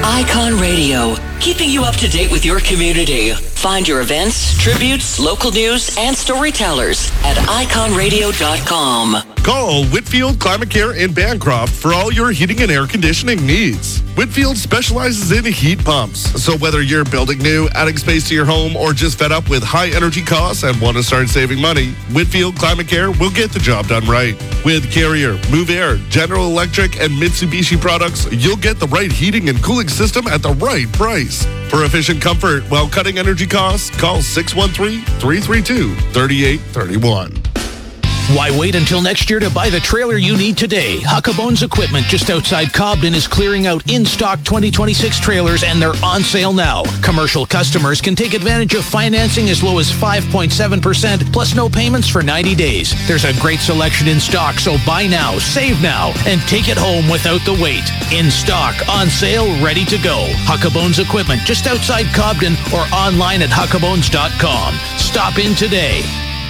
Icon Radio, keeping you up to date with your community. Find your events, tributes, local news, and storytellers at iconradio.com. Call Whitfield Climate Care in Bancroft for all your heating and air conditioning needs. Whitfield specializes in heat pumps. So whether you're building new, adding space to your home, or just fed up with high energy costs and want to start saving money, Whitfield Climate Care will get the job done right. With Carrier, Move Air, General Electric, and Mitsubishi products, you'll get the right heating and cooling system at the right price. For efficient comfort while cutting energy costs, call 613-332-3831. Why wait until next year to buy the trailer you need today? Huckabones Equipment just outside Cobden is clearing out in-stock 2026 trailers, and they're on sale now. Commercial customers can take advantage of financing as low as 5.7% plus no payments for 90 days. There's a great selection in stock, so buy now, save now, and take it home without the wait. In stock, on sale, ready to go. Huckabones Equipment just outside Cobden or online at huckabones.com. Stop in today.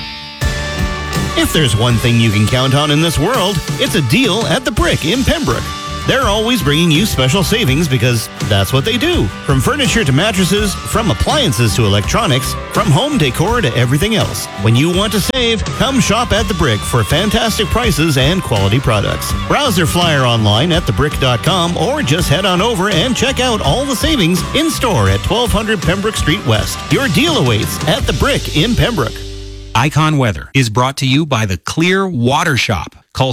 If there's one thing you can count on in this world, it's a deal at The Brick in Pembroke. They're always bringing you special savings because that's what they do. From furniture to mattresses, from appliances to electronics, from home decor to everything else. When you want to save, come shop at The Brick for fantastic prices and quality products. Browse their flyer online at thebrick.com or just head on over and check out all the savings in store at 1200 Pembroke Street West. Your deal awaits at The Brick in Pembroke. Icon Weather is brought to you by the Clear Water Shop. Call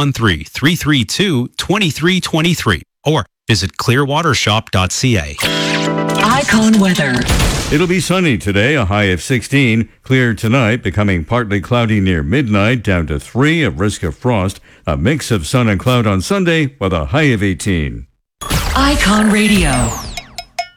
613-332-2323 or visit clearwatershop.ca. Icon Weather. It'll be sunny today, a high of 16. Clear tonight, becoming partly cloudy near midnight, down to 3, a risk of frost. A mix of sun and cloud on Sunday with a high of 18. Icon Radio.